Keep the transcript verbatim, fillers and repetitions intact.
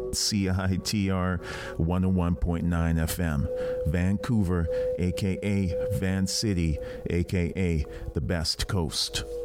C I T R one oh one point nine F M. Vancouver, aka Van City, aka the Best Coast.